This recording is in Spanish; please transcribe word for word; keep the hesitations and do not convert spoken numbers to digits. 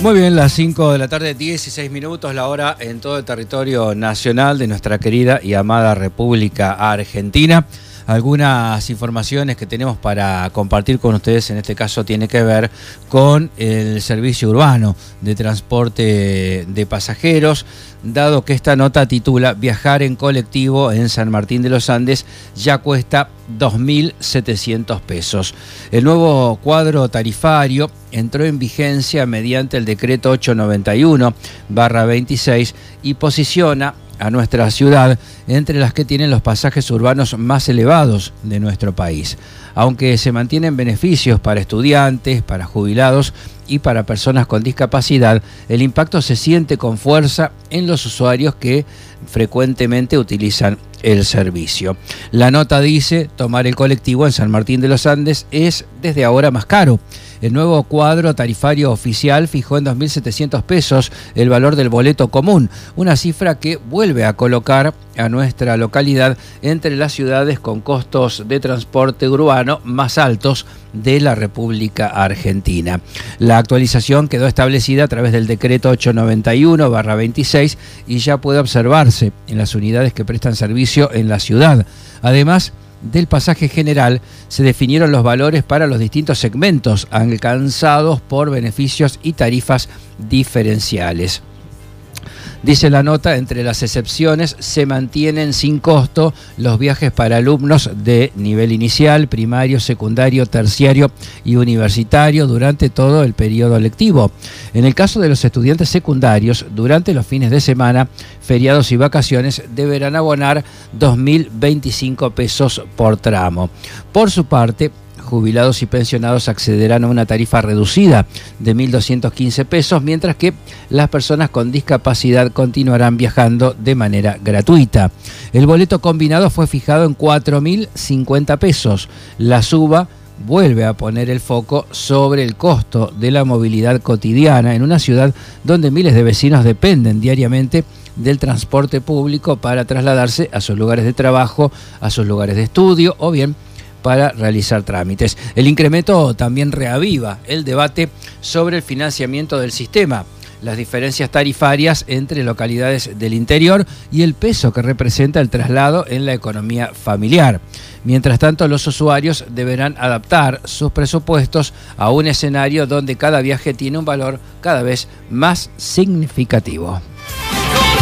Muy bien, las cinco de la tarde, dieciséis minutos, la hora en todo el territorio nacional de nuestra querida y amada República Argentina. Algunas informaciones que tenemos para compartir con ustedes, en este caso tiene que ver con el servicio urbano de transporte de pasajeros, dado que esta nota titula "Viajar en colectivo en San Martín de los Andes ya cuesta dos mil setecientos pesos". El nuevo cuadro tarifario entró en vigencia mediante el decreto ochocientos noventa y uno barra veintiséis y posiciona a nuestra ciudad entre las que tienen los pasajes urbanos más elevados de nuestro país. Aunque se mantienen beneficios para estudiantes, para jubilados y para personas con discapacidad, el impacto se siente con fuerza en los usuarios que frecuentemente utilizan el servicio. La nota dice: tomar el colectivo en San Martín de los Andes es desde ahora más caro. El nuevo cuadro tarifario oficial fijó en dos mil setecientos pesos el valor del boleto común, una cifra que vuelve a colocar a nuestra localidad entre las ciudades con costos de transporte urbano más altos de la República Argentina. La actualización quedó establecida a través del decreto ochocientos noventa y uno barra veintiséis y ya puede observarse en las unidades que prestan servicio en la ciudad. Además del pasaje general, se definieron los valores para los distintos segmentos alcanzados por beneficios y tarifas diferenciales. Dice la nota: entre las excepciones se mantienen sin costo los viajes para alumnos de nivel inicial, primario, secundario, terciario y universitario durante todo el periodo lectivo. En el caso de los estudiantes secundarios, durante los fines de semana, feriados y vacaciones, deberán abonar dos mil veinticinco pesos por tramo. Por su parte, jubilados y pensionados accederán a una tarifa reducida de mil doscientos quince pesos, mientras que las personas con discapacidad continuarán viajando de manera gratuita. El boleto combinado fue fijado en cuatro mil cincuenta pesos. La suba vuelve a poner el foco sobre el costo de la movilidad cotidiana en una ciudad donde miles de vecinos dependen diariamente del transporte público para trasladarse a sus lugares de trabajo, a sus lugares de estudio o bien para realizar trámites. El incremento también reaviva el debate sobre el financiamiento del sistema, las diferencias tarifarias entre localidades del interior y el peso que representa el traslado en la economía familiar. Mientras tanto, los usuarios deberán adaptar sus presupuestos a un escenario donde cada viaje tiene un valor cada vez más significativo.